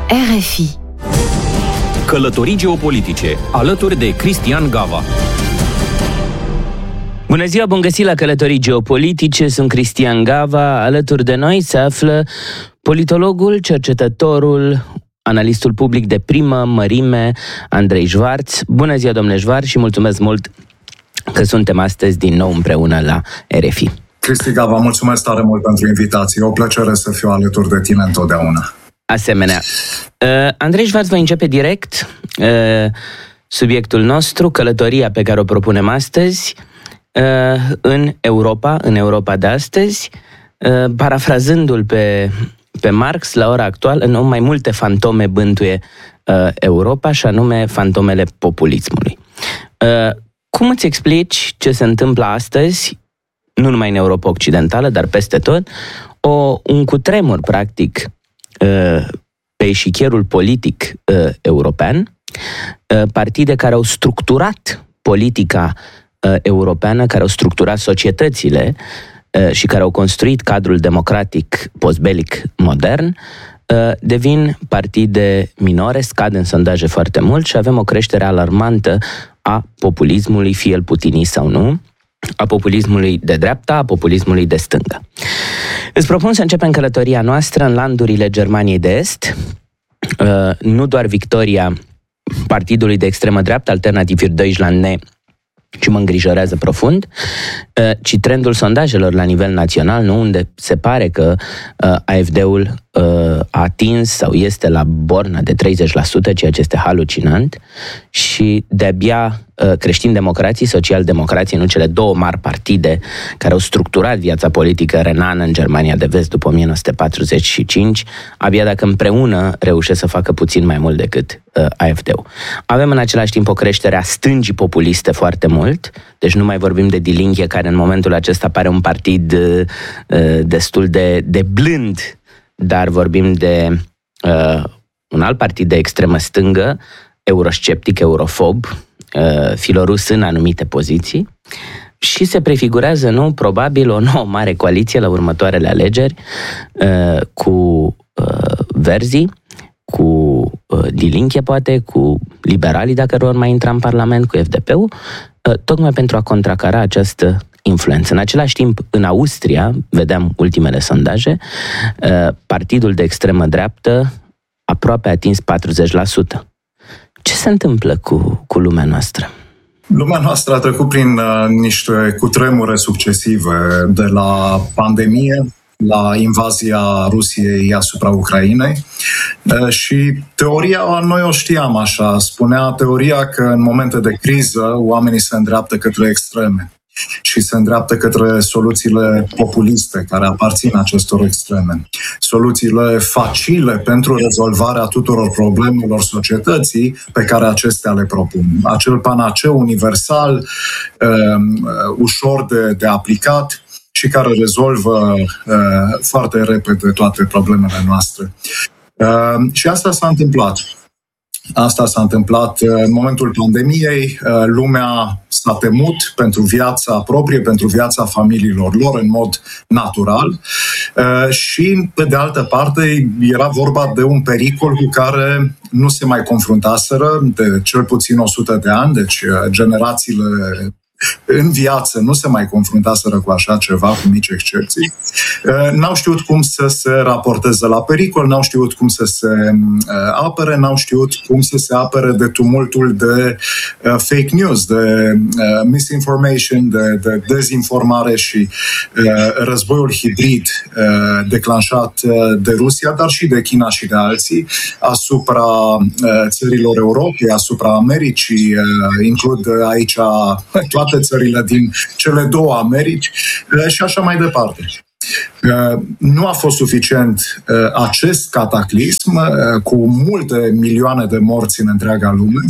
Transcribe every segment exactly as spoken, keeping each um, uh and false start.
R F I. Călătorii geopolitice, alături de Cristian Gava. Bună ziua, bun găsit la Călătorii geopolitice, sunt Cristian Gava. Alături de noi se află politologul, cercetătorul, analistul public de primă mărime, Andrei Schwarz. Bună ziua, domnule Schwarz, și mulțumesc mult că suntem astăzi din nou împreună la R F I. Cristi Gava, mulțumesc tare mult pentru invitație. O plăcere să fiu alături de tine întotdeauna. Asemenea. Uh, Andrei Schwarz va începe direct uh, subiectul nostru, călătoria pe care o propunem astăzi uh, în Europa, în Europa de astăzi, uh, parafrazându-l pe, pe Marx, la ora actuală, nu mai multe fantome bântuie uh, Europa, și anume fantomele populismului. Uh, cum îți explici ce se întâmplă astăzi, nu numai în Europa Occidentală, dar peste tot, o, un cutremur, practic, pe eșichierul politic uh, european, uh, partide care au structurat politica uh, europeană, care au structurat societățile uh, și care au construit cadrul democratic postbelic modern, uh, devin partide minore, scad în sondaje foarte mult și avem o creștere alarmantă a populismului, fie el putinist sau nu, a populismului de dreapta, a populismului de stânga. Îți propun să începem călătoria noastră în landurile Germaniei de Est, nu doar victoria partidului de extremă dreaptă, Alternative für Deutschland, ci mă îngrijorează profund, ci trendul sondajelor la nivel național, nu, unde se pare că A F D-ul a atins sau este la borna de treizeci la sută, ceea ce este halucinant, și de-abia creștini-democrații, social-democrații, nu cele două mari partide care au structurat viața politică renană în Germania de Vest după o mie nouă sute patruzeci și cinci, abia dacă împreună reușesc să facă puțin mai mult decât uh, A F D-ul. Avem în același timp o creștere a stângii populiste foarte mult, deci nu mai vorbim de Die Linke, care în momentul acesta pare un partid uh, destul de, de blând, dar vorbim de uh, un alt partid de extremă stângă, eurosceptic, eurofob, uh, filorus în anumite poziții, și se prefigurează, nu, probabil o nouă mare coaliție la următoarele alegeri uh, cu uh, Verzii, cu uh, Die Linke, poate, cu liberalii, dacă vor mai intra în Parlament, cu F D P-ul, uh, tocmai pentru a contracara această influență. În același timp, în Austria, vedeam ultimele sondaje, partidul de extremă dreaptă aproape a atins patruzeci la sută. Ce se întâmplă cu, cu lumea noastră? Lumea noastră a trecut prin uh, niște cutremure succesive, de la pandemie la invazia Rusiei asupra Ucrainei, uh, și teoria, noi o știam așa, spunea teoria că în momente de criză oamenii se îndreaptă către extreme și se îndreaptă către soluțiile populiste care aparțin acestor extreme. Soluțiile facile pentru rezolvarea tuturor problemelor societății pe care acestea le propun. Acel panaceu universal, um, ușor de, de aplicat și care rezolvă uh, foarte repede toate problemele noastre. Uh, și asta s-a întâmplat. Asta s-a întâmplat în momentul pandemiei. Lumea s-a temut pentru viața proprie, pentru viața familiilor lor, în mod natural. Și, pe de altă parte, era vorba de un pericol cu care nu se mai confruntaseră de cel puțin o sută de ani, deci generațiile în viață nu se mai confruntaseră cu așa ceva, cu mici excepții. N-au știut cum să se raporteze la pericol, n-au știut cum să se apere, n-au știut cum să se apere de tumultul de fake news, de misinformation, de, de dezinformare și războiul hibrid declanșat de Rusia, dar și de China și de alții, asupra țărilor Europei, asupra Americii, includ aici toate țările din cele două Americi și așa mai departe. Nu a fost suficient acest cataclism cu multe milioane de morți în întreaga lume,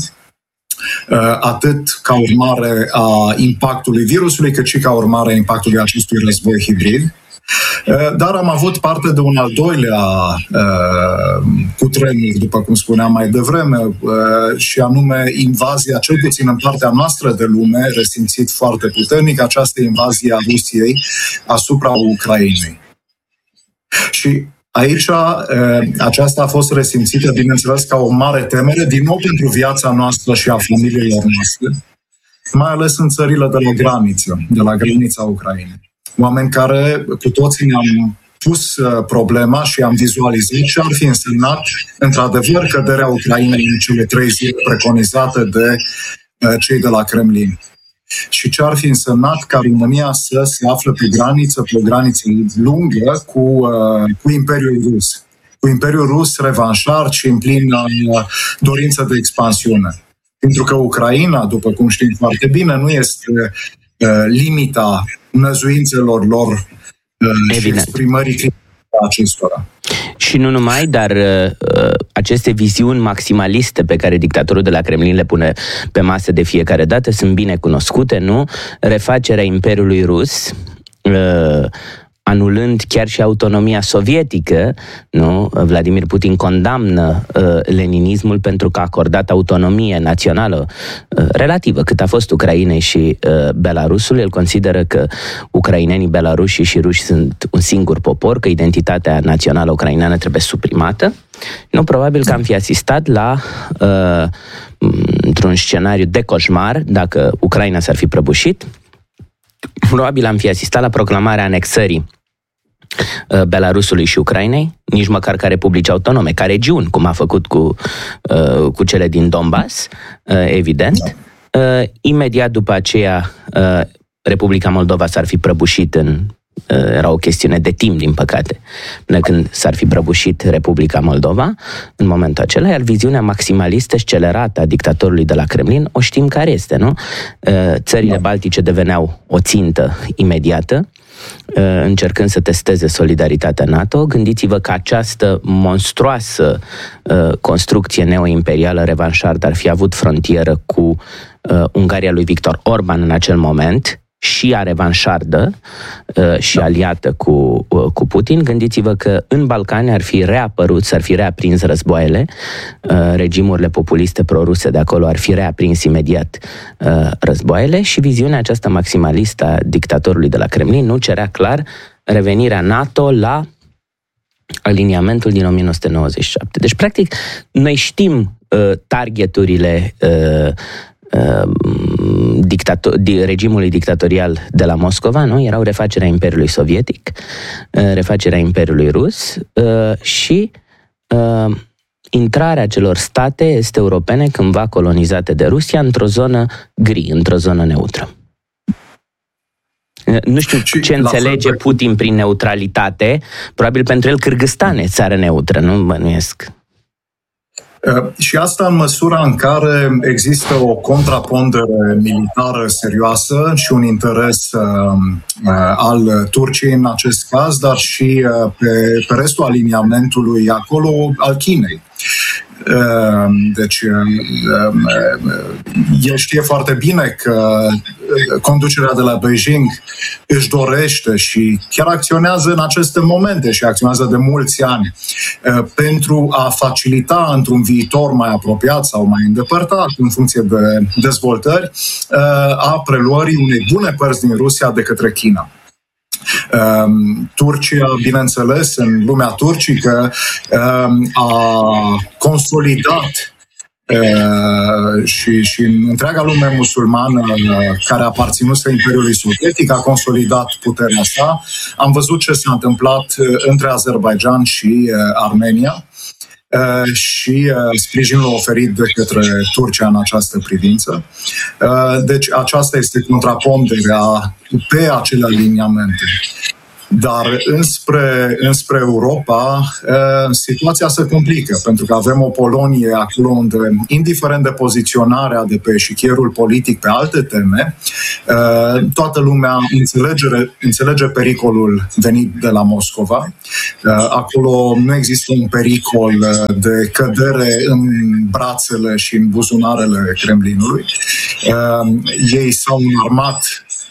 atât ca urmare a impactului virusului, cât și ca urmare a impactului acestui război hibrid. Dar am avut parte de un al doilea uh, cutremur, după cum spuneam mai devreme, uh, și anume invazia, cel puțin în partea noastră de lume, resimțit foarte puternic, această invazie a Rusiei asupra Ucrainei. Și Aici, aceasta a fost resimțită, bineînțeles, ca o mare temere, din nou pentru viața noastră și a familiilor noastre, mai ales în țările de la graniță, de la granița Ucrainei. Oameni care cu toții ne-am pus problema și am vizualizat ce ar fi însemnat, într-adevăr, căderea Ucrainei în cele trei zile preconizate de cei de la Kremlin. Și ce ar fi însemnat ca România să se afle pe graniță, pe o graniță lungă cu, cu Imperiul Rus. Cu Imperiul Rus revanșar și în plină dorință de expansiune. Pentru că Ucraina, după cum știm foarte bine, nu este limita năzuințelor lor și exprimării acestora. Și nu numai, dar uh, aceste viziuni maximaliste pe care dictatorul de la Kremlin le pune pe masă de fiecare dată sunt bine cunoscute, nu? Refacerea Imperiului Rus, uh, anulând chiar și autonomia sovietică, nu? Vladimir Putin condamnă uh, leninismul pentru că a acordat autonomie națională uh, relativă, cât a fost Ucrainei și uh, Belarusului. El consideră că ucrainenii, belaruși și ruși sunt un singur popor, că identitatea națională ucraineană trebuie suprimată. Nu, probabil că am fi asistat la uh, într-un scenariu de coșmar, dacă Ucraina s-ar fi prăbușit, probabil am fi asistat la proclamarea anexării Belarusului și Ucrainei, nici măcar ca republici autonome, ca regiuni, cum a făcut cu, cu cele din Donbass, evident. Da. Imediat după aceea, Republica Moldova s-ar fi prăbușit în... Era o chestiune de timp, din păcate, până când s-ar fi prăbușit Republica Moldova, în momentul acela, iar viziunea maximalistă, scelerată a dictatorului de la Kremlin, o știm care este, nu? Țările baltice deveneau o țintă imediată, încercând să testeze solidaritatea NATO. Gândiți-vă că această monstruoasă construcție neoimperială revanșardă ar fi avut frontieră cu Ungaria lui Victor Orban în acel moment, și a revanșardă și aliată cu, cu Putin. Gândiți-vă că în Balcani ar fi reapărut, s-ar fi reaprins războaiele, regimurile populiste proruse de acolo ar fi reaprins imediat războaiele și viziunea aceasta maximalistă a dictatorului de la Kremlin nu cerea clar revenirea NATO la aliniamentul din o mie nouă sute nouăzeci și șapte. Deci, practic, noi știm uh, targeturile uh, Dictator, regimului dictatorial de la Moscova, nu? Erau refacerea Imperiului Sovietic, refacerea Imperiului Rus și uh, intrarea celor state este europene cândva colonizate de Rusia într-o zonă gri, într-o zonă neutră. Nu știu și ce înțelege Putin prin neutralitate, probabil pentru el Kârgâzstan e țară neutră, nu bănuiesc. Și asta în măsura în care există o contrapondere militară serioasă și un interes uh, al Turciei în acest caz, dar și uh, pe, pe restul aliniamentului acolo al Chinei. Deci, el știe foarte bine că conducerea de la Beijing își dorește și chiar acționează în aceste momente și acționează de mulți ani pentru a facilita într-un viitor mai apropiat sau mai îndepărtat, în funcție de dezvoltări, a preluării unei bune părți din Rusia de către China. Turcia, bineînțeles, în lumea turcică a consolidat și, și în întreaga lume musulmană care a aparținut Imperiului Sovietic, a consolidat puterea sa. Am văzut ce s-a întâmplat între Azerbaidjan și Armenia și sprijinul oferit de către Turcia în această privință. Deci aceasta este contraponderea pe acele aliniamente. Dar înspre, înspre Europa situația se complică, pentru că avem o Polonie acolo unde, indiferent de poziționarea de pe eșichierul politic pe alte teme, toată lumea înțelege, înțelege pericolul venit de la Moscova. Acolo nu există un pericol de cădere în brațele și în buzunarele Kremlinului. Ei s-au înarmat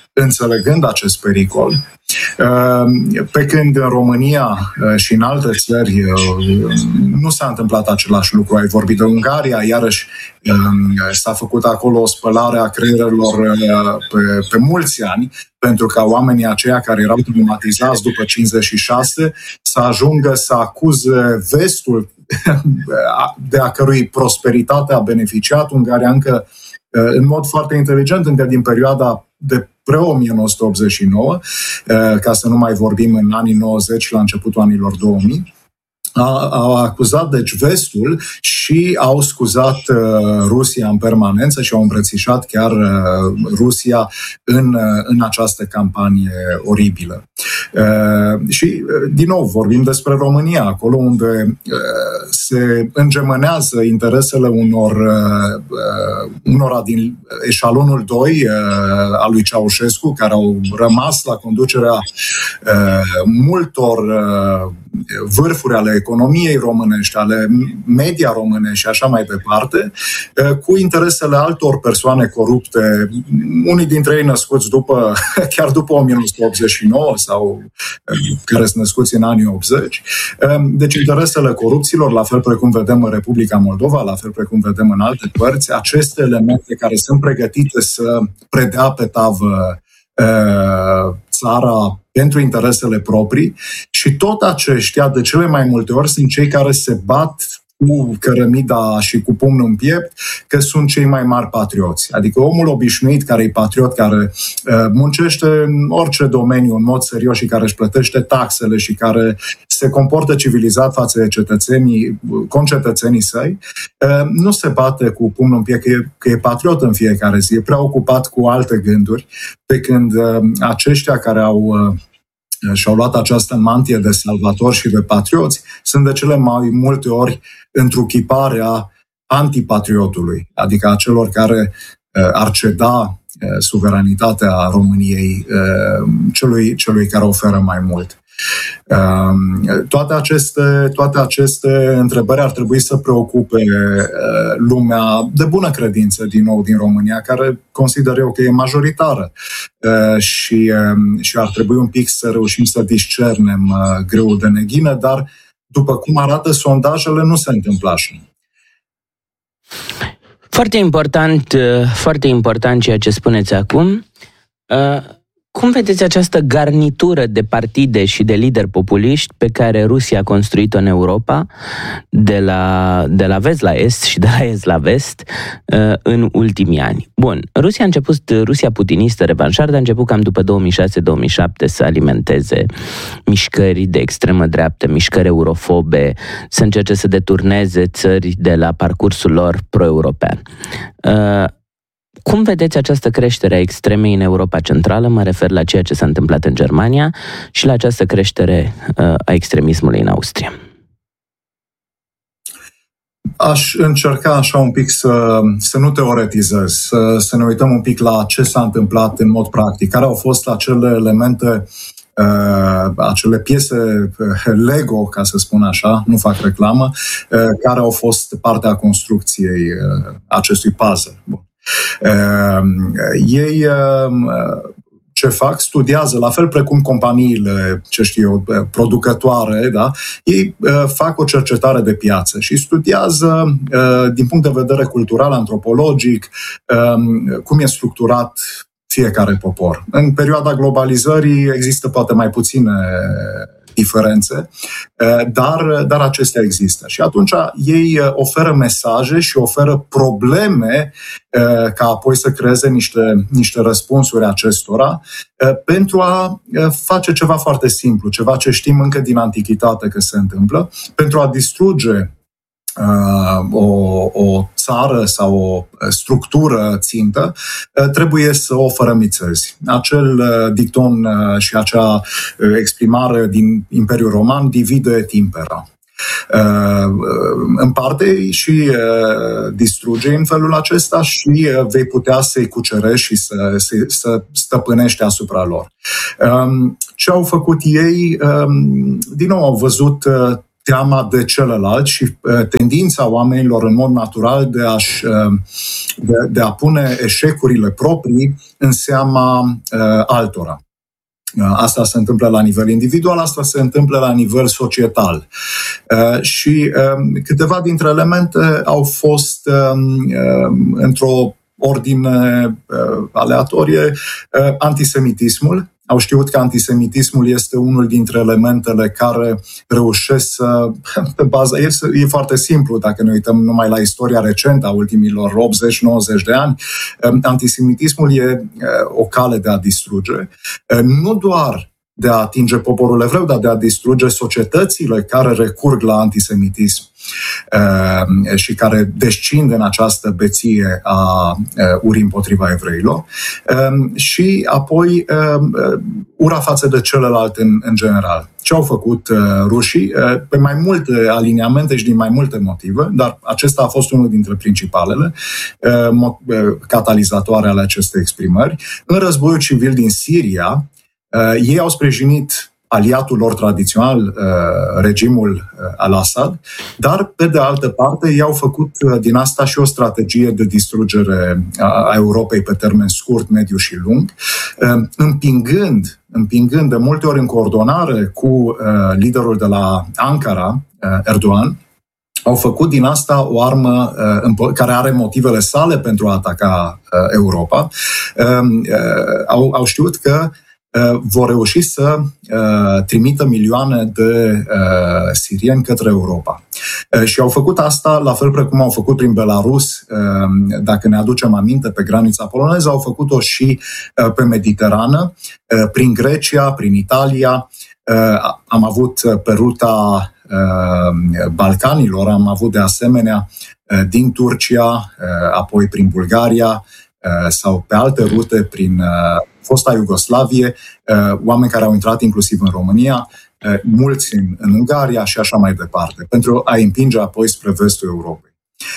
înțelegând acest pericol, pe când în România și în alte țări nu s-a întâmplat același lucru. Ai vorbit de Ungaria, iarăși s-a făcut acolo o spălare a creierelor pe, pe mulți ani, pentru ca oamenii aceia care erau traumatizați după cincizeci și șase să ajungă să acuze vestul de a cărui prosperitate a beneficiat Ungaria încă în mod foarte inteligent, încă din perioada de pre-o mie nouă sute optzeci și nouă, ca să nu mai vorbim în anii nouăzeci, la începutul anilor două mii, au acuzat deci vestul și au scuzat Rusia în permanență și au îmbrățișat chiar Rusia în, în această campanie oribilă. Și, din nou, vorbim despre România, acolo unde se îngemânează interesele unor, unora din eșalonul doi al lui Ceaușescu, care au rămas la conducerea multor vârfuri ale economiei românești, ale media românești și așa mai departe, cu interesele altor persoane corupte, unii dintre ei născuți după, chiar după o mie nouă sute optzeci și nouă sau care sunt născuți în anii optzeci. Deci interesele corupților, la fel precum vedem în Republica Moldova, la fel precum vedem în alte părți, aceste elemente care sunt pregătite să predea pe tavă țara pentru interesele proprii și tot aceștia, de cele mai multe ori, sunt cei care se bat cu cărămida și cu pumnul în piept, că sunt cei mai mari patrioți. Adică omul obișnuit care e patriot, care uh, muncește în orice domeniu în mod serios și care își plătește taxele și care se comportă civilizat față de cetățenii, concetățenii săi, uh, nu se bate cu pumnul în piept că e, că e patriot în fiecare zi, e prea ocupat cu alte gânduri, pe când uh, aceștia care au uh, și-au luat această mantie de salvatori și de patrioți, sunt de cele mai multe ori întruchiparea antipatriotului, adică a celor care uh, ar ceda uh, suveranitatea României uh, celui, celui care oferă mai mult. Uh, toate, aceste, toate aceste întrebări ar trebui să preocupe uh, lumea de bună credință, din nou, din România, care consider eu că e majoritară uh, și, uh, și ar trebui un pic să reușim să discernem uh, greul de neghină, dar după cum arată sondajele, nu se întâmplă așa. Foarte important, foarte important ceea ce spuneți acum. Cum vedeți această garnitură de partide și de lideri populiști pe care Rusia a construit-o în Europa, de la, de la vest la est și de la est la vest, în ultimii ani? Bun, Rusia a început, Rusia putinistă, revanșardă, a început cam după două mii șase două mii șapte să alimenteze mișcări de extremă dreaptă, mișcări eurofobe, să încerce să deturneze țări de la parcursul lor pro-european. Cum vedeți această creștere a extremei în Europa Centrală? Mă refer la ceea ce s-a întâmplat în Germania și la această creștere a extremismului în Austria. Aș încerca așa un pic să, să nu teoretizez, să, să ne uităm un pic la ce s-a întâmplat în mod practic, care au fost acele elemente, uh, acele piese Lego, ca să spun așa, nu fac reclamă, uh, care au fost partea construcției uh, acestui puzzle. Bun. Uh, ei uh, ce fac? Studiază, la fel precum companiile, ce știu eu, producătoare, da? Ei uh, fac o cercetare de piață și studiază uh, din punct de vedere cultural, antropologic, uh, cum e structurat fiecare popor. În perioada globalizării există poate mai puține diferențe, dar, dar acestea există. Și atunci ei oferă mesaje și oferă probleme ca apoi să creeze niște, niște răspunsuri acestora pentru a face ceva foarte simplu, ceva ce știm încă din antichitate că se întâmplă, pentru a distruge O, o țară sau o structură țintă, trebuie să o fărămițezi. Acel dicton și acea exprimare din Imperiul Roman, divide et impera. Împarte și distruge în felul acesta și vei putea să-i cucerești și să, să, să stăpânești asupra lor. Ce au făcut ei? Din nou au văzut teama de celălalt și tendința oamenilor în mod natural de, a-și, de, de a pune eșecurile proprii în seama altora. Asta se întâmplă la nivel individual, asta se întâmplă la nivel societal. Și câteva dintre elemente au fost într-o ordine aleatorie. Antisemitismul. Au știut că antisemitismul este unul dintre elementele care reușesc să, pe bază, e, e foarte simplu dacă ne uităm numai la istoria recentă a ultimilor optzeci nouăzeci de ani, antisemitismul e o cale de a distruge, nu doar de a atinge poporul evreu, dar de a distruge societățile care recurg la antisemitism uh, și care descind în această beție a uh, urii împotriva evreilor uh, și apoi uh, ura față de celălalt în, în general. Ce au făcut uh, rușii? Uh, pe mai multe aliniamente și din mai multe motive, dar acesta a fost unul dintre principalele uh, mo- uh, catalizatoare ale acestei exprimări. În războiul civil din Siria, Uh, ei au sprijinit aliatul lor tradițional, uh, regimul uh, al-Assad, dar, pe de altă parte, ei au făcut uh, din asta și o strategie de distrugere a Europei pe termen scurt, mediu și lung, uh, împingând, împingând de multe ori în coordonare cu uh, liderul de la Ankara, uh, Erdogan. Au făcut din asta o armă uh, care are motivele sale pentru a ataca uh, Europa. Uh, uh, au, au știut că vor reuși să uh, trimită milioane de uh, sirieni către Europa. Uh, și au făcut asta la fel precum au făcut prin Belarus, uh, dacă ne aducem aminte, pe granița poloneză, au făcut-o și uh, pe Mediterană, uh, prin Grecia, prin Italia. Uh, am avut pe ruta uh, Balcanilor, am avut de asemenea uh, din Turcia, uh, apoi prin Bulgaria, uh, sau pe alte rute prin uh, fosta Iugoslavie, oameni care au intrat inclusiv în România, mulți în, în Ungaria și așa mai departe, pentru a împinge apoi spre vestul Europei.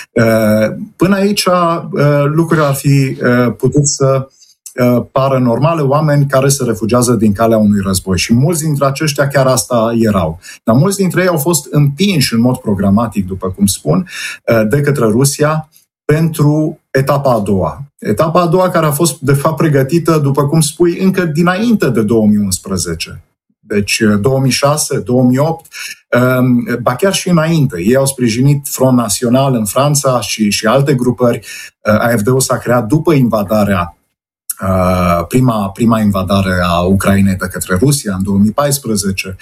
Până aici lucrurile ar fi putut să pară normale, oameni care se refugiază din calea unui război. Și mulți dintre aceștia chiar asta erau. Dar mulți dintre ei au fost împinși în mod programatic, după cum spun, de către Rusia pentru etapa a doua. Etapa a doua care a fost, de fapt, pregătită, după cum spui, încă dinainte de două mii unsprezece. Deci două mii șase, două mii opt, ba chiar și înainte. Ei au sprijinit Front Național în Franța și, și alte grupări. A F D-ul s-a creat după invadarea Prima, prima invadare a Ucrainei de către Rusia în două mii paisprezece,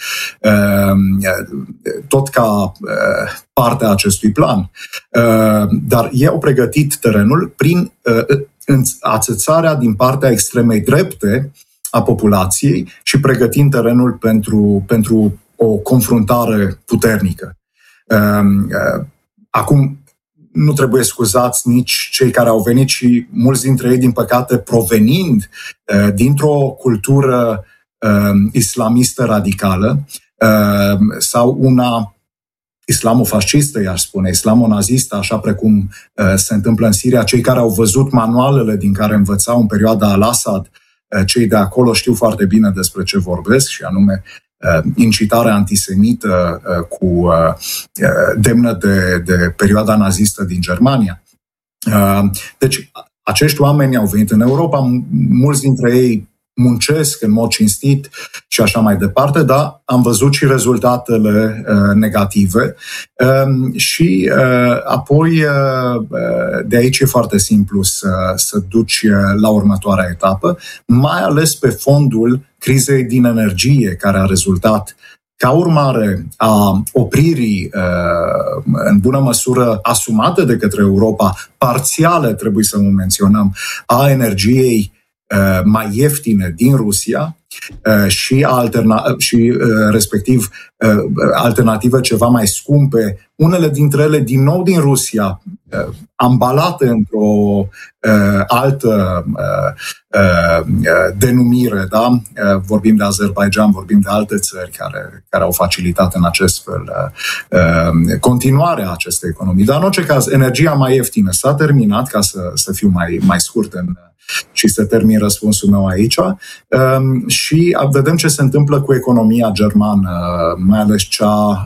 tot ca parte a acestui plan. Dar ei au pregătit terenul prin ațățarea din partea extremei drepte a populației și pregătind terenul pentru, pentru o confruntare puternică. Acum, nu trebuie scuzați nici cei care au venit și mulți dintre ei, din păcate, provenind uh, dintr-o cultură uh, islamistă radicală uh, sau una islamofascistă, i-aș spune, islamonazistă, așa precum uh, se întâmplă în Siria. Cei care au văzut manualele din care învățau în perioada al-Assad, uh, cei de acolo știu foarte bine despre ce vorbesc, și anume incitare antisemită cu demnă de, de perioada nazistă din Germania. Deci, acești oameni au venit în Europa, mulți dintre ei muncesc în mod cinstit și așa mai departe, dar am văzut și rezultatele uh, negative uh, și uh, apoi uh, de aici e foarte simplu să, să duci la următoarea etapă, mai ales pe fondul crizei din energie care a rezultat ca urmare a opririi, în bună măsură asumate de către Europa, parțiale, trebuie să o menționăm, a energiei mai ieftine din Rusia și, alterna- și respectiv alternative ceva mai scumpe, unele dintre ele din nou din Rusia, ambalate într-o altă denumire, da? Vorbim de Azerbaijan, vorbim de alte țări care, care au facilitat în acest fel continuarea acestei economii. Dar în orice caz, energia mai ieftină s-a terminat, ca să, să fiu mai, mai scurt în și să termin răspunsul meu aici. și vedem ce se întâmplă cu economia germană, mai ales cea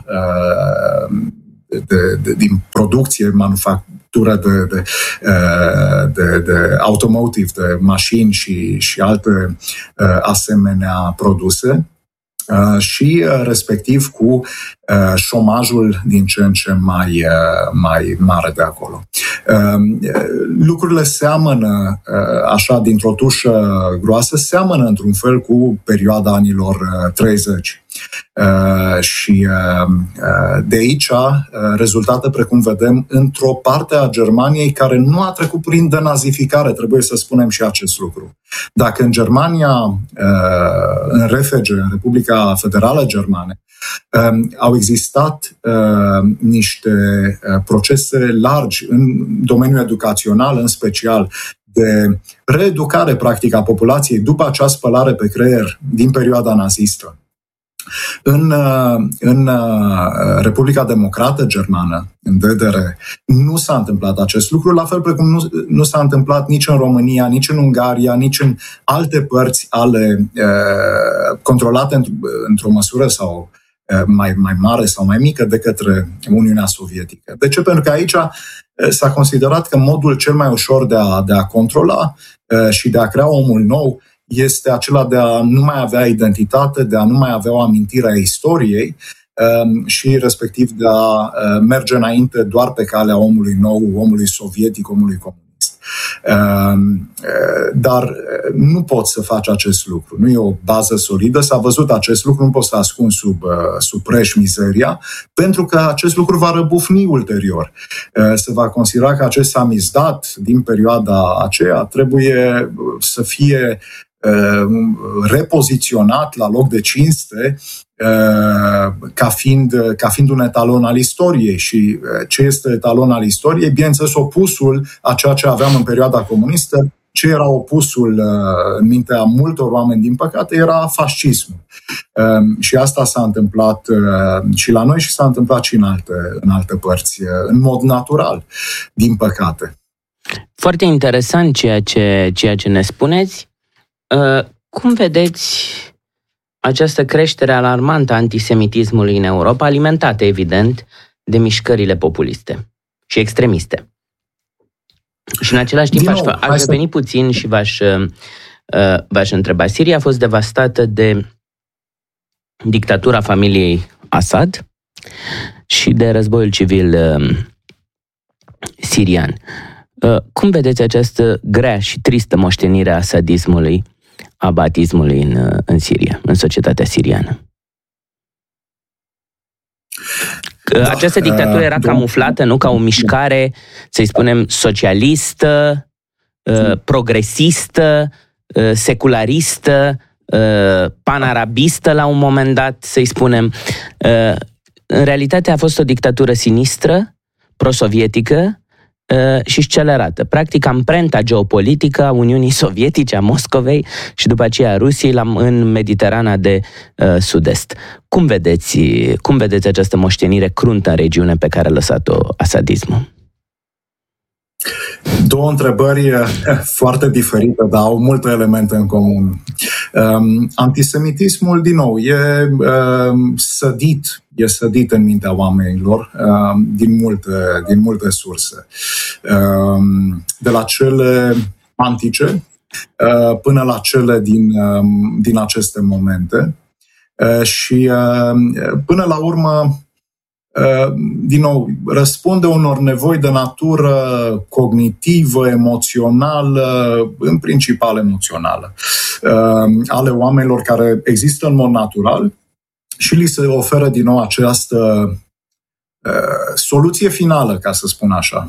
de, de, din producție, manufactură de, de, de, de automotive, de mașini și, și alte asemenea produse. Și respectiv cu șomajul din ce în ce mai, mai mare de acolo. Lucrurile seamănă, așa, dintr-o tușă groasă, seamănă într-un fel cu perioada anilor treizeci. Și de aici rezultate, precum vedem, într-o parte a Germaniei care nu a trecut prin denazificare, trebuie să spunem și acest lucru. Dacă în Germania, în R F G, în Republica Federală Germană, au existat niște procese largi în domeniul educațional, în special, de reeducare, practic, a populației după acea spălare pe creier din perioada nazistă. În, în Republica Democrată Germană, în D D R, nu s-a întâmplat acest lucru, la fel precum nu, nu s-a întâmplat nici în România, nici în Ungaria, nici în alte părți ale uh, controlate într- într-o măsură sau uh, mai, mai mare sau mai mică de către Uniunea Sovietică. De ce? Pentru că aici uh, s-a considerat că modul cel mai ușor de a, de a controla uh, și de a crea omul nou este acela de a nu mai avea identitate, de a nu mai avea o amintire a istoriei și respectiv de a merge înainte doar pe calea omului nou, omului sovietic, omului comunist. Dar nu poți să faci acest lucru. Nu e o bază solidă. S-a văzut acest lucru, nu poți să ascunzi sub, sub preș mizeria, pentru că acest lucru va răbufni ulterior. Se va considera că acest samizdat din perioada aceea trebuie să fie repoziționat la loc de cinste ca fiind, ca fiind un etalon al istoriei. Și ce este etalon al istoriei? Bineînțeles, opusul a ceea ce aveam în perioada comunistă. Ce era opusul în mintea multor oameni, din păcate, era fascismul. Și asta s-a întâmplat și la noi și s-a întâmplat și în alte, în alte părți, în mod natural, din păcate. Foarte interesant ceea ce, ceea ce ne spuneți. Cum vedeți această creștere alarmantă a antisemitismului în Europa, alimentată, evident, de mișcările populiste și extremiste? Și în același timp aș, aș reveni să... puțin și v-aș, v-aș întreba. Siria a fost devastată de dictatura familiei Assad și de războiul civil sirian. Cum vedeți această grea și tristă moștenire a sadismului, a batismului în, în Siria, în societatea siriană? Da, această dictatură era uh, camuflată, nu, ca o mișcare, să-i spunem, socialistă, uh, progresistă, uh, secularistă, uh, panarabistă la un moment dat, să-i spunem. Uh, în realitate a fost o dictatură sinistră, pro-sovietică, și scelerată. Practic, amprenta geopolitică a Uniunii Sovietice, a Moscovei și după aceea a Rusiei în Mediterana de uh, sud-est. Cum vedeți, cum vedeți această moștenire cruntă în regiune pe care a lăsat-o asadismul? Două întrebări foarte diferite, dar au multe elemente în comun. Um, antisemitismul, din nou, e um, sădit, e sădit în mintea oamenilor um, din, multe, din multe surse. Um, de la cele antice uh, până la cele din, um, din aceste momente. Uh, și uh, până la urmă, din nou, răspunde unor nevoi de natură cognitivă, emoțională, în principal emoțională, ale oamenilor care există în mod natural și li se oferă din nou această soluție finală, ca să spun așa.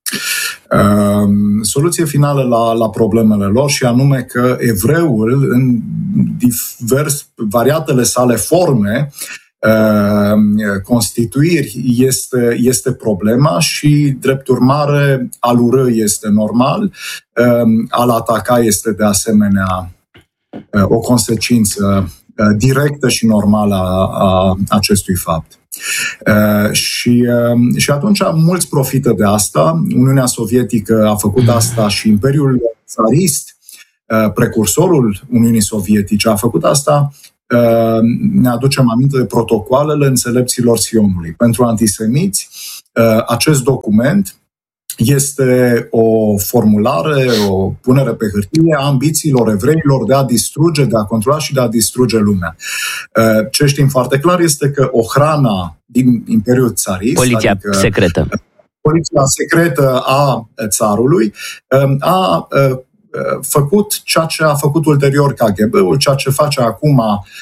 Soluție finală la, la problemele lor, și anume că evreul, în divers, variatele sale forme, constituiri, este, este problema și, drept urmare, a-l urâ este normal, a-l ataca este de asemenea o consecință directă și normală a, a acestui fapt. Și, și atunci mulți profită de asta. Uniunea Sovietică a făcut asta și Imperiul Țarist precursorul Uniunii Sovietice a făcut asta, ne aducem aminte de protocoalele înțelepților Sionului. Pentru antisemiți, acest document este o formulare, o punere pe hârtie a ambițiilor evreilor de a distruge, de a controla și de a distruge lumea. Ce știm foarte clar este că Ochrana din Imperiul Țarist, poliția adică secretă, poliția secretă a țarului, a făcut ceea ce a făcut ulterior K G B-ul, ceea ce face acum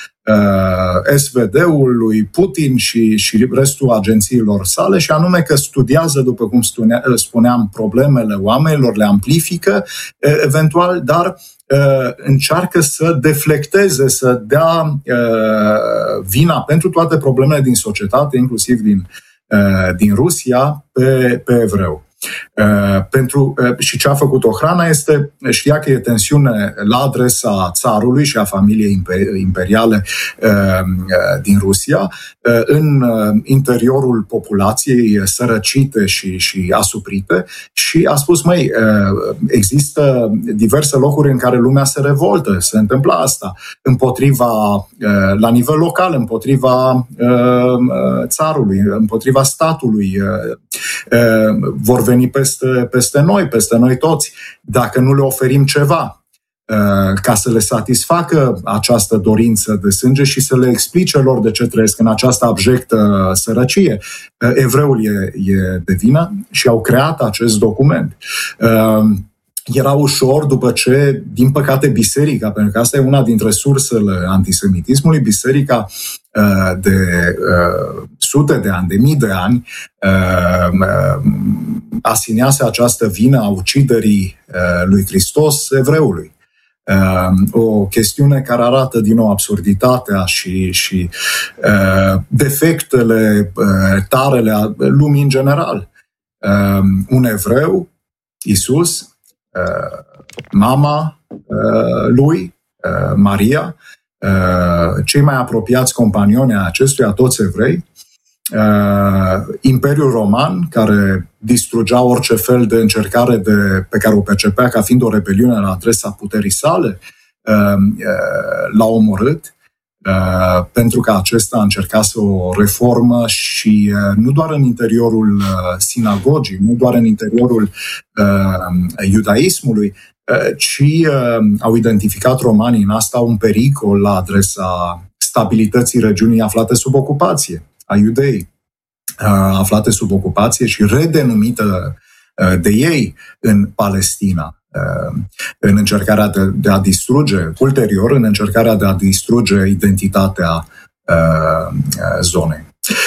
S V D-ul lui Putin și, și restul agențiilor sale, și anume că studiază, după cum spuneam, problemele oamenilor, le amplifică eventual, dar încearcă să deflecteze, să dea vina pentru toate problemele din societate, inclusiv din, din Rusia, pe, pe evreu. Uh, pentru, uh, și ce a făcut Ochrana este, știa că e tensiune la adresa țarului și a familiei imperiale uh, uh, din Rusia, uh, în uh, interiorul populației sărăcite și, și asuprite, și a spus, măi, uh, există diverse locuri în care lumea se revoltă, se întâmplă asta, împotriva, uh, la nivel local, împotriva uh, țarului, împotriva statului, uh, uh, vor veni peste, peste noi, peste noi toți, dacă nu le oferim ceva ca să le satisfacă această dorință de sânge și să le explice lor de ce trăiesc în această abjectă sărăcie. Evreul e, e de vină și au creat acest document. Era ușor, după ce, din păcate, biserica, pentru că asta e una dintre sursele antisemitismului, biserica de uh, sute de ani, de mii de ani, uh, uh, asinease această vină a uciderii uh, lui Hristos evreului. Uh, o chestiune care arată din nou absurditatea și, și uh, defectele uh, tarele a lumii în general. Uh, un evreu, Iisus, uh, mama uh, lui, uh, Maria, Uh, cei mai apropiați companioni ai acestuia, toți evrei, uh, Imperiul Roman, care distrugea orice fel de încercare de, pe care o percepea ca fiind o rebeliune la adresa puterii sale, uh, uh, l-a omorât, uh, pentru că acesta a încercat să o reformă și uh, nu doar în interiorul uh, sinagogii, nu doar în interiorul uh, iudaismului, ci uh, au identificat romanii în asta un pericol la adresa stabilității regiunii aflate sub ocupație, a Iudeii, uh, aflate sub ocupație și redenumită uh, de ei în Palestina, uh, în încercarea de, de a distruge, ulterior, în încercarea de a distruge identitatea uh, zonei.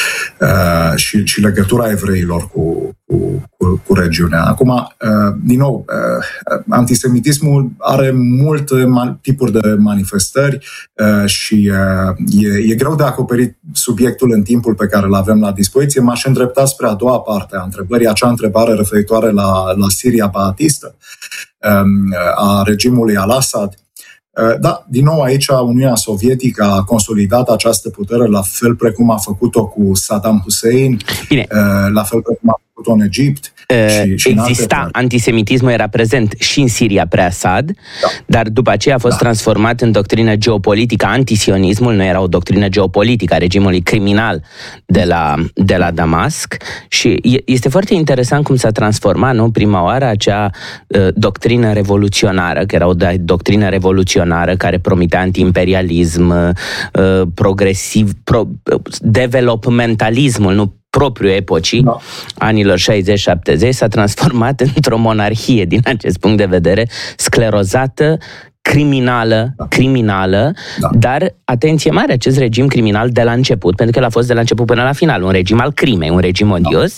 Uh, și, și legătura evreilor cu, cu, cu, cu regiunea. Acum, uh, din nou, uh, antisemitismul are multe man- tipuri de manifestări uh, și uh, e, e greu de acoperit subiectul în timpul pe care îl avem la dispoziție. M-aș îndrepta spre a doua parte a întrebării, acea întrebare referitoare la, la Siria baatistă, um, a regimului al-Assad. Da, din nou aici Uniunea Sovietică a consolidat această putere la fel precum a făcut-o cu Saddam Hussein, Bine. la fel precum a făcut-o în Egipt. Și, și Exista, în antisemitismul era prezent și în Siria pre-Assad, da. Dar după aceea a fost da. transformat în doctrină geopolitică. Antisionismul nu era o doctrină geopolitică a regimului criminal de la, de la Damasc și este foarte interesant cum s-a transformat, nu, prima oară acea uh, doctrină revoluționară, că era o doctrină revoluționară care promitea anti-imperialism, uh, progresiv, pro, developmentalismul, nu propriu epocii, da. anilor șaizeci șaptezeci, s-a transformat într-o monarhie, din acest punct de vedere, sclerozată, criminală, da. criminală, da. dar, atenție mare, acest regim criminal de la început, pentru că el a fost de la început până la final, un regim al crimei, un regim odios,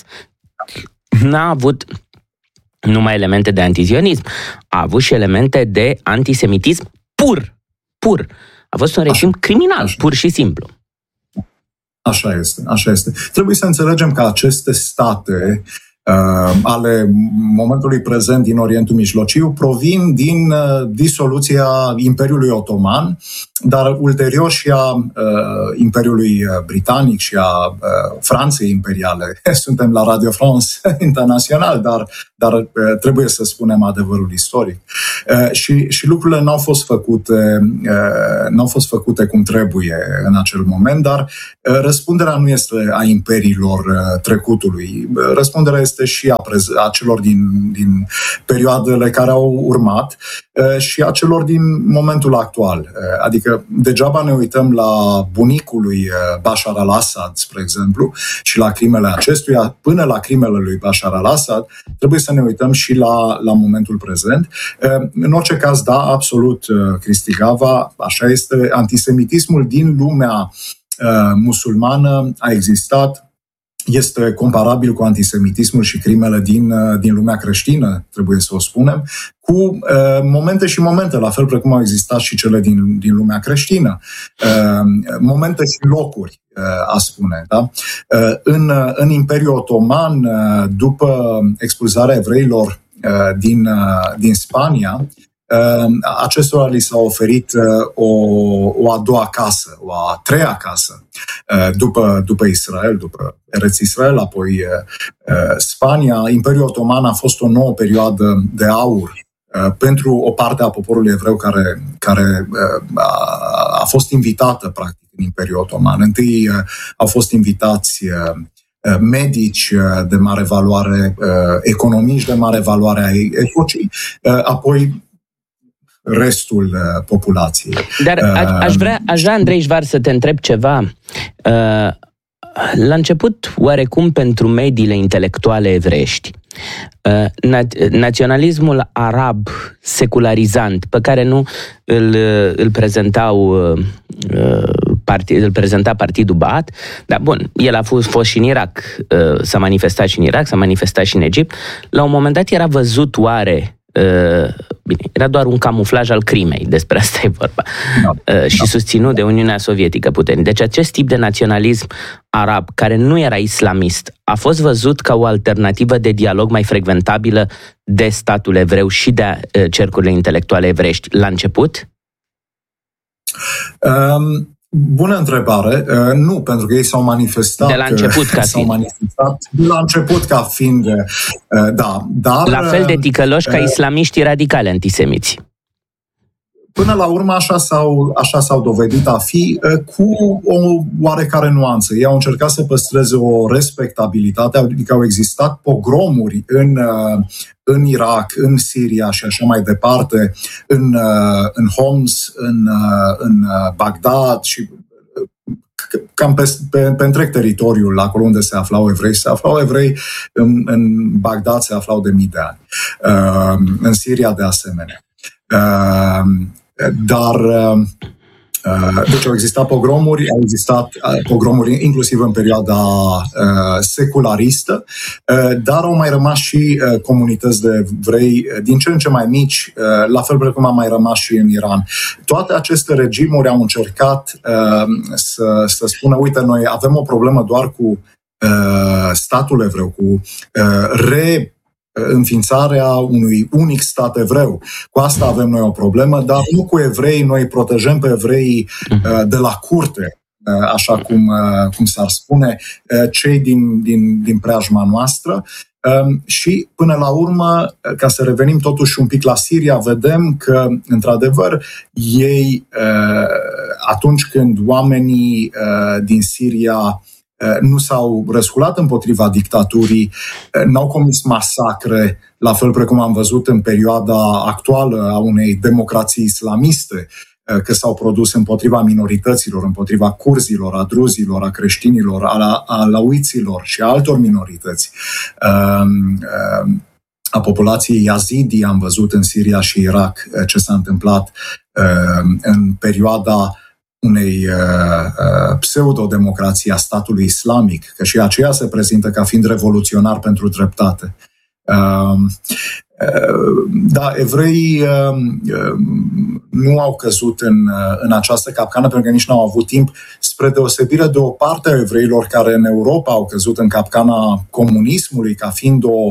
da. n-a avut numai elemente de antizionism, a avut și elemente de antisemitism pur, pur. A fost un regim așa. criminal, așa. pur și simplu. Așa este, așa este. Trebuie să înțelegem că aceste state ale momentului prezent din Orientul Mijlociu provin din disoluția Imperiului Otoman, dar ulterior și a uh, Imperiului Britanic și a uh, Franței imperiale. Suntem la Radio France Internațional, dar, dar uh, trebuie să spunem adevărul istoric. Uh, și, și lucrurile n-au fost făcute, uh, n-au fost făcute cum trebuie în acel moment, dar uh, răspunderea nu este a imperiilor uh, trecutului. Uh, răspunderea este și a, prez- a celor din, din perioadele care au urmat uh, și a celor din momentul actual. Uh, adică degeaba ne uităm la bunicul lui Bashar al-Assad, spre exemplu, și la crimele acestuia, până la crimele lui Bashar al-Assad, trebuie să ne uităm și la, la momentul prezent. În orice caz, da, absolut, Cristi Gava, așa este, antisemitismul din lumea musulmană a existat, este comparabil cu antisemitismul și crimele din, din lumea creștină, trebuie să o spunem, cu uh, momente și momente, la fel precum au existat și cele din, din lumea creștină. Uh, momente și locuri, uh, a spune. Da? Uh, în, în Imperiul Otoman, uh, după expulzarea evreilor uh, din, uh, din Spania, acestora li s-a oferit o, o a doua casă, o a treia casă, după, după Israel, după Eretz Israel, apoi Spania. Imperiul Otoman a fost o nouă perioadă de aur pentru o parte a poporului evreu care, care a, a fost invitată, practic, în Imperiul Otoman. Întâi au fost invitați medici de mare valoare, economiști de mare valoare a epocii, apoi restul uh, populației. Dar a, aș vrea, aș vrea, Andrei Șvar, să te întreb ceva. Uh, la început, oarecum pentru mediile intelectuale evreiești, uh, na- naționalismul arab secularizant, pe care nu îl, îl prezentau uh, partid, îl prezenta partidul Ba'ath, dar bun, el a fost, fost și în Irak, uh, s-a manifestat și în Irak, s-a manifestat și în Egipt. La un moment dat era văzut oare bine, era doar un camuflaj al crimei, despre asta e vorba, da, și da. susținut de Uniunea Sovietică puternic. Deci acest tip de naționalism arab, care nu era islamist, a fost văzut ca o alternativă de dialog mai frecventabilă de statul evreu și de cercurile intelectuale evreiești la început? Um... Bună întrebare. Uh, nu, pentru că ei s-au manifestat... De la început ca s-au fiind. manifestat de la început ca fiind, uh, da. Dar, la fel de ticăloși uh, ca islamiștii radicali antisemiți. Până la urmă așa s-au, așa s-au dovedit a fi, uh, cu o oarecare nuanță. Ei au încercat să păstreze o respectabilitate, adică au existat pogromuri în... Uh, în Irak, în Siria și așa mai departe, în, în Homs, în, în Bagdad și cam pe, pe, pe întreg teritoriul, acolo unde se aflau evrei, se aflau evrei, în, în Bagdad se aflau de mii de ani, în Siria de asemenea. Dar... Deci au existat pogromuri, au existat pogromuri inclusiv în perioada secularistă, dar au mai rămas și comunități de evrei din ce în ce mai mici, la fel precum a mai rămas și în Iran. Toate aceste regimuri au încercat să, să spună, uite, noi avem o problemă doar cu statul evreu, cu re înființarea unui unic stat evreu. Cu asta avem noi o problemă, dar nu cu evrei, noi protejăm pe evrei de la curte, așa cum, cum s-ar spune, cei din, din, din preajma noastră. Și până la urmă, ca să revenim totuși un pic la Siria, vedem că, într-adevăr, ei, atunci când oamenii din Siria nu s-au răsculat împotriva dictaturii, n-au comis masacre, la fel precum am văzut în perioada actuală a unei democrații islamiste, că s-au produs împotriva minorităților, împotriva curzilor, a druzilor, a creștinilor, a alauiților și a altor minorități. A populației yazidi am văzut în Siria și Irak ce s-a întâmplat în perioada unei uh, pseudodemocrații a statului islamic, că și aceea se prezintă ca fiind revoluționar pentru dreptate. Uh, Da, evreii nu au căzut în, în această capcană pentru că nici nu au avut timp, spre deosebire de o parte a evreilor care în Europa au căzut în capcana comunismului ca fiind o,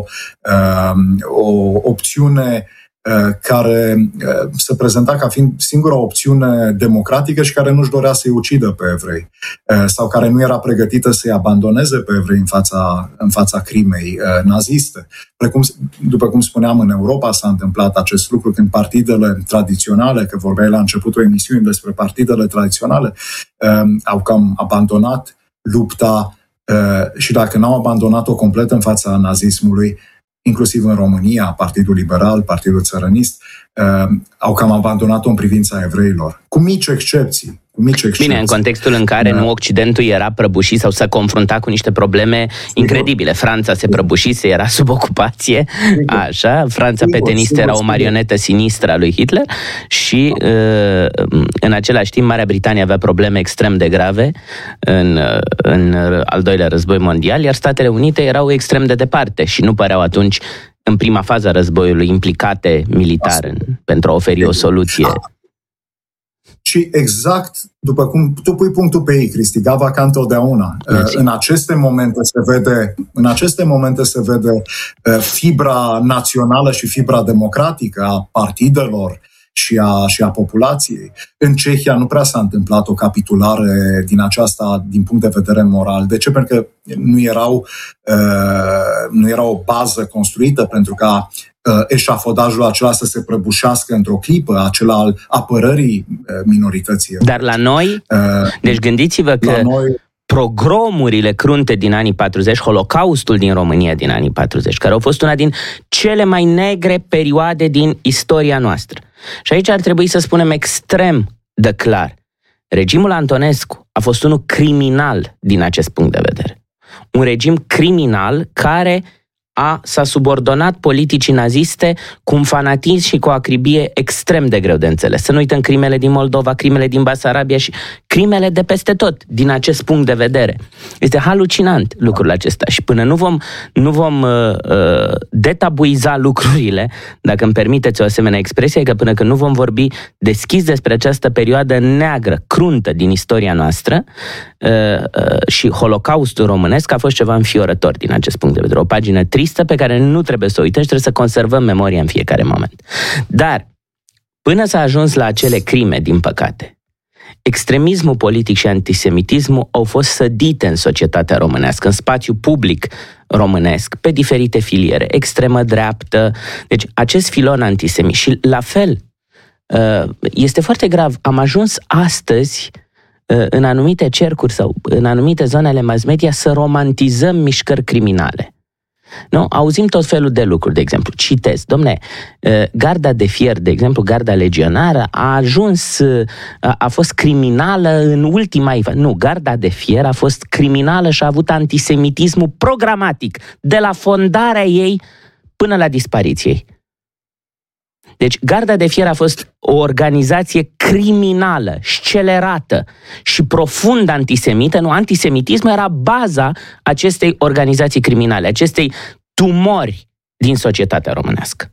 o opțiune care se prezenta ca fiind singura opțiune democratică și care nu-și dorea să-i ucidă pe evrei sau care nu era pregătită să-i abandoneze pe evrei în fața, în fața crimei naziste. Precum, după cum spuneam, în Europa s-a întâmplat acest lucru când partidele tradiționale, că vorbeai la începutul emisiunii despre partidele tradiționale, au cam abandonat lupta și dacă n-au abandonat-o complet în fața nazismului, inclusiv în România, Partidul Liberal, Partidul Țărănist, uh, au cam abandonat-o în privința evreilor, cu mici excepții. Cu mici excepții. Bine, în contextul în care da. nu Occidentul era prăbușit sau se confrunta cu niște probleme incredibile. Franța se prăbușise, era sub ocupație, așa, Franța petenistă era o marionetă sinistră a lui Hitler și uh, în același timp Marea Britanie avea probleme extrem de grave în, în al doilea război mondial, iar Statele Unite erau extrem de departe și nu păreau atunci în prima fază a războiului implicate militar în, pentru a oferi o soluție. Și exact, după cum tu pui punctul pe ei, Cristi, Gava, ca întotdeauna. În aceste momente se vede, în aceste momente se vede fibra națională și fibra democratică a partidelor și a, și a populației. În Cehia nu prea s-a întâmplat o capitulare din aceasta din punct de vedere moral. De ce? Pentru că nu, erau, uh, nu era o bază construită pentru ca uh, eșafodajul acela să se prăbușească într-o clipă, acela al apărării uh, minorității. Dar la noi, uh, deci gândiți-vă că noi, pogromurile crunte din anii patruzeci, Holocaustul din România din anii patruzeci, care au fost una din cele mai negre perioade din istoria noastră. Și aici ar trebui să spunem extrem de clar. Regimul Antonescu a fost unul criminal din acest punct de vedere. Un regim criminal care a, s-a subordonat politicii naziste cu un fanatism și cu o acribie extrem de greu de înțeles. Să nu uităm crimele din Moldova, crimele din Basarabia și crimele de peste tot, din acest punct de vedere. Este halucinant lucrul acesta și până nu vom, nu vom uh, uh, detabuiza lucrurile, dacă îmi permiteți o asemenea expresie, că până când nu vom vorbi deschis despre această perioadă neagră, cruntă din istoria noastră, uh, uh, și Holocaustul românesc a fost ceva înfiorător din acest punct de vedere. O pagină tristă pe care nu trebuie să o uităm și trebuie să conservăm memoria în fiecare moment. Dar, până s-a ajuns la acele crime, din păcate, extremismul politic și antisemitismul au fost sădite în societatea românească, în spațiu public românesc, pe diferite filiere, extremă dreaptă. Deci, acest filon antisemit și, la fel, este foarte grav. Am ajuns astăzi în anumite cercuri sau în anumite zone ale mass media să romantizăm mișcări criminale. Nu? Auzim tot felul de lucruri, de exemplu, citez, dom'le, garda de fier, de exemplu, garda legionară a ajuns, a, a fost criminală în ultima, nu, garda de fier a fost criminală și a avut antisemitismul programatic, de la fondarea ei până la dispariție ei. Deci, Garda de Fier a fost o organizație criminală, scelerată și profund antisemită. Nu, antisemitismul era baza acestei organizații criminale, acestei tumori din societatea românească.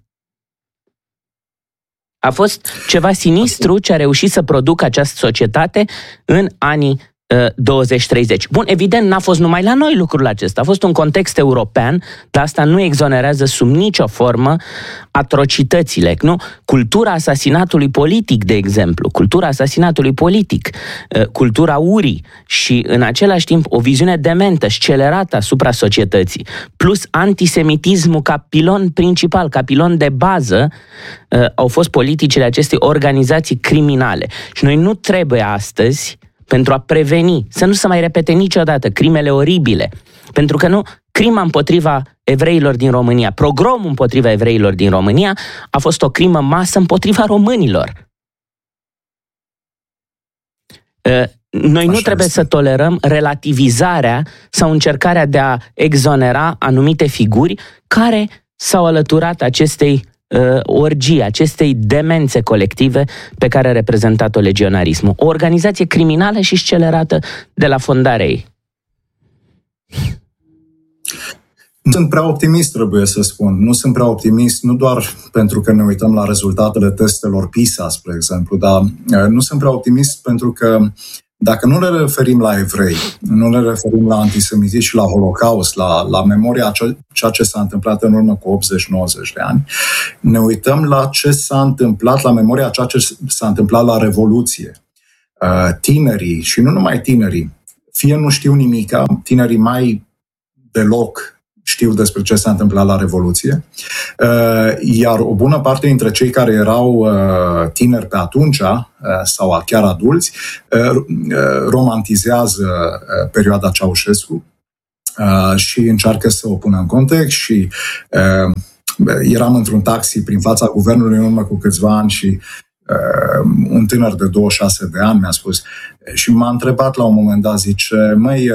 A fost ceva sinistru ce a reușit să producă această societate în anii douăzeci treizeci. Bun, evident, n-a fost numai la noi lucrul acesta. A fost un context european, dar asta nu exonerează sub nicio formă atrocitățile. Nu? Cultura asasinatului politic, de exemplu, cultura asasinatului politic, cultura urii și, în același timp, o viziune dementă, scelerată asupra societății, plus antisemitismul ca pilon principal, ca pilon de bază, au fost politicile acestei organizații criminale. Și noi nu trebuie astăzi, pentru a preveni, să nu se mai repete niciodată crimele oribile. Pentru că nu, crima împotriva evreilor din România, pogromul împotriva evreilor din România a fost o crimă masă împotriva românilor. Noi nu Așa trebuie este. să tolerăm relativizarea sau încercarea de a exonera anumite figuri care s-au alăturat acestei orgie, acestei demențe colective pe care a reprezentat-o legionarismul. O organizație criminală și scelerată de la fondarea ei. Nu sunt prea optimist, trebuie să spun. Nu sunt prea optimist, nu doar pentru că ne uităm la rezultatele testelor PISA, spre exemplu, dar nu sunt prea optimist pentru că dacă nu ne referim la evrei, nu ne referim la antisemitism și la Holocaust, la, la memoria ceea ce s-a întâmplat în urmă cu optzeci nouăzeci de ani, ne uităm la ce s-a întâmplat, la memoria ceea ce s-a întâmplat la Revoluție. Tinerii, și nu numai tinerii, fie nu știu nimica, tinerii mai deloc știu despre ce s-a întâmplat la Revoluție, iar o bună parte dintre cei care erau tineri pe atunci, sau chiar adulți, romantizează perioada Ceaușescu și încearcă să o pună în context și eram într-un taxi prin fața guvernului în urmă cu câțiva ani și un tânăr de douăzeci și șase de ani mi-a spus și m-a întrebat la un moment dat, zice, măi,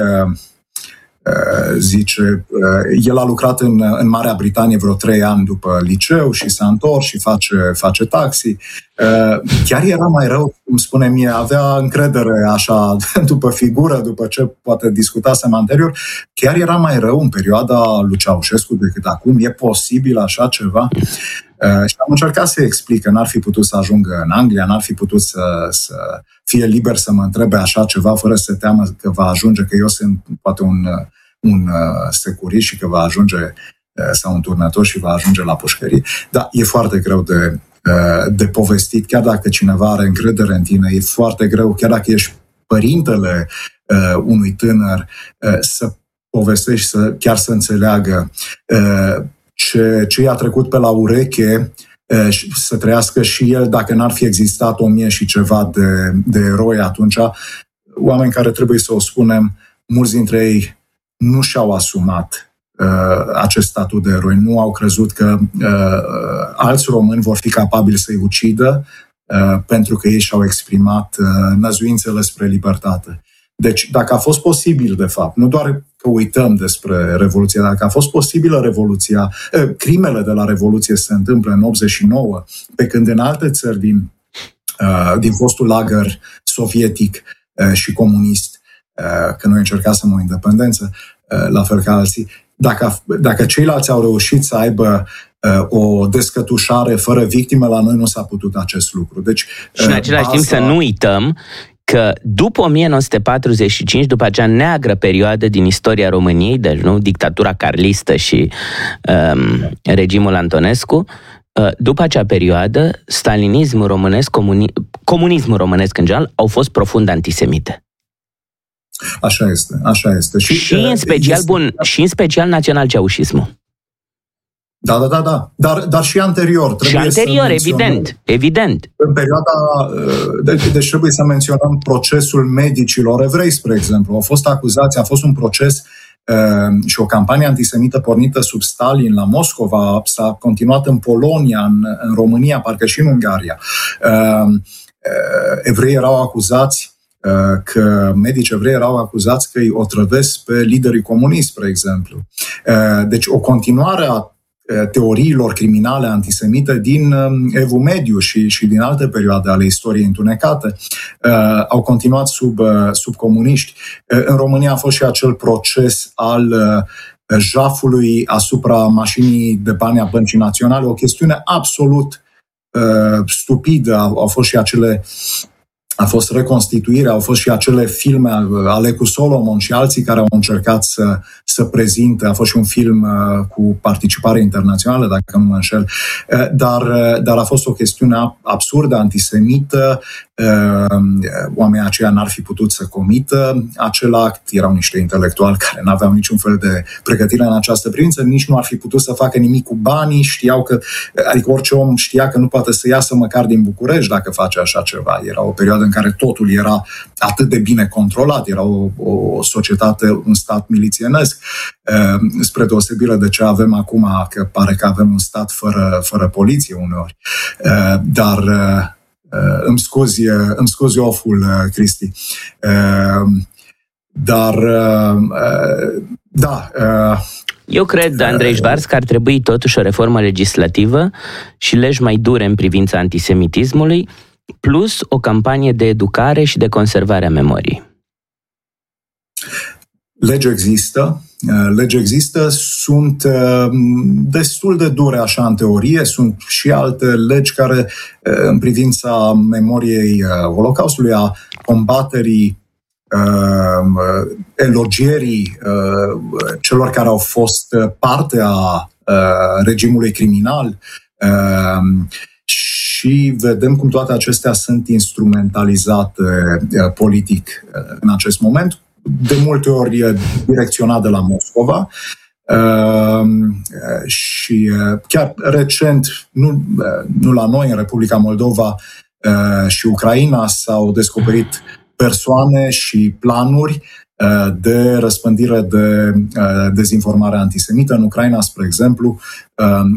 zice, el a lucrat în, în Marea Britanie vreo trei ani după liceu și s-a întors și face, face taxi. Chiar era mai rău, cum spune mie, avea încredere așa după figură, după ce poate discutasem anterior, chiar era mai rău în perioada lui Ceaușescu decât acum. E posibil așa ceva? Și am încercat să explic că n-ar fi putut să ajungă în Anglia, n-ar fi putut să, să fie liber să mă întrebe așa ceva fără să se teamă că va ajunge, că eu sunt poate un, un securist și că va ajunge sau un turnător și va ajunge la pușcărie. Dar e foarte greu de, de povestit, chiar dacă cineva are încredere în tine, e foarte greu, chiar dacă ești părintele unui tânăr, să povestești, să, chiar să înțeleagă ce, ce i-a trecut pe la ureche, să trăiască și el, dacă n-ar fi existat o mie și ceva de, de eroi atunci, oameni care, trebuie să o spunem, mulți dintre ei nu și-au asumat uh, acest statut de eroi, nu au crezut că uh, alți români vor fi capabili să-i ucidă uh, pentru că ei și-au exprimat uh, năzuințele spre libertate. Deci, dacă a fost posibil, de fapt, nu doar că uităm despre Revoluție, dacă a fost posibilă Revoluția, eh, crimele de la Revoluție se întâmplă în optzeci și nouă, pe când în alte țări din, uh, din fostul lagăr sovietic uh, și comunist, uh, că noi încercasem o independență, uh, la fel ca alții, dacă, dacă ceilalți au reușit să aibă uh, o descătușare fără victime, la noi nu s-a putut acest lucru. Deci, și în același uh, timp să nu uităm că după o mie nouă sute patruzeci și cinci, după acea neagră perioadă din istoria României, deci nu dictatura carlistă și um, regimul Antonescu, uh, după acea perioadă, stalinismul românesc, comuni- comunismul românesc în general, au fost profund antisemite. Așa este, așa este. Și, și în special, este... bun, și în special național-ceaușismul. Da, da, da, da. Dar, dar și anterior. Și anterior, evident, evident. În perioada... Deci, deci trebuie să menționăm procesul medicilor evrei, spre exemplu. Au fost acuzați, a fost un proces uh, și o campanie antisemită pornită sub Stalin la Moscova, s-a continuat în Polonia, în, în România, parcă și în Ungaria. Uh, uh, evreii erau acuzați uh, că medici evrei erau acuzați că îi otrăvesc pe liderii comuniști, spre exemplu. Uh, deci o continuare a teoriilor criminale antisemite din Evul Mediu și, și din alte perioade ale istoriei întunecate uh, au continuat sub, uh, sub comuniști. Uh, în România a fost și acel proces al uh, jafului asupra mașinii de bani a Băncii Naționale, o chestiune absolut uh, stupidă. Au, au fost și acele A fost reconstituirea, au fost și acele filme ale cu Solomon și alții care au încercat să, să prezinte. A fost și un film uh, cu participare internațională, dacă nu mă înșel. Uh, dar, uh, dar a fost o chestiune absurdă, antisemită. Uh, oamenii aceia n-ar fi putut să comită acel act. Erau niște intelectuali care n-aveau niciun fel de pregătire în această privință, nici nu ar fi putut să facă nimic cu banii. Știau că, adică orice om știa că nu poate să iasă măcar din București dacă face așa ceva. Era o perioadă în care totul era atât de bine controlat, era o, o societate, un stat milițienesc, spre deosebire de ce avem acum, că pare că avem un stat fără, fără poliție uneori. Dar îmi scuzi, îmi scuzi oful, Cristi. Dar, da... Eu cred, Andrei Șvarț, că ar trebui totuși o reformă legislativă și legi mai dure în privința antisemitismului, plus o campanie de educare și de conservare a memoriei. Lege există, legi există, sunt destul de dure așa în teorie, sunt și alte legi care în privința memoriei Holocaustului, a combaterii, elogierii celor care au fost parte a regimului criminal, și vedem cum toate acestea sunt instrumentalizate politic în acest moment, de multe ori direcționat de la Moscova. Și chiar recent, nu, nu la noi, în Republica Moldova și Ucraina, s-au descoperit persoane și planuri de răspândire de dezinformare antisemită. În Ucraina, spre exemplu,